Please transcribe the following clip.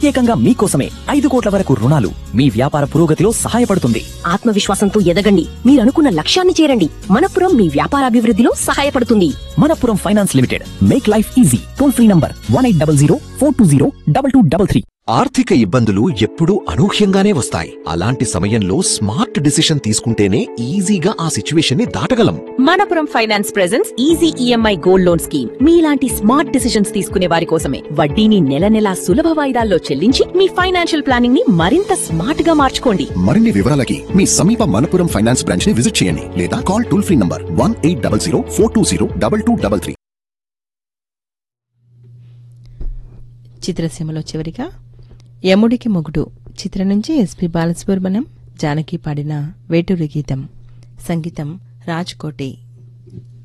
ప్రత్యేకంగా మీకోసమే 5 కోట్ల వరకు రుణాలు. మీ వ్యాపార పురోగతిలో సహాయపడుతుంది. ఆత్మవిశ్వాసంతో ఎదగండి, మీరనుకున్న లక్ష్యాన్ని చేరండి. మనపురం మీ వ్యాపారాభివృద్ధిలో సహాయపడుతుంది. Manappuram finance limited, make life easy. Toll free number 1800 420 2233. ఆర్థిక ఇబ్బందులు ఎప్పుడూ అనూహ్యంగానే వస్తాయి. అలాంటి సమయంలో స్మార్ట్ డిసిషన్ తీసుకుంటేనే ఈజీగా ఆ సిచ్యువేషన్ ని దాటగలం. Manappuram finance presents easy EMI gold loan scheme. మీలాంటి స్మార్ట్ డిసిషన్స్ తీసుకునే వారి కోసమే. వడ్డీని నెల నెలా సులభ వాయిదాల్లో చెల్లించి మీ ఫైనాన్షియల్ ప్లానింగ్ ని మరింత స్మార్ట్ గా మార్చుకోండి. మరిన్ని వివరాలకి మీ సమీప మనపురం ఫైనాన్స్ బ్రాంచ్ ని విజిట్ చేయండి లేదా కాల్ టోల్ ఫ్రీ నంబర్ 1800 420 2233. చిత్రసీమలో చివరిగా యముడికి మొగుడు చిత్రం నుంచి ఎస్పి బాలసుబ్రహ్మణ్యం, జానకి పాడిన వేటూరి గీతం. సంగీతం రాజ్కోటి.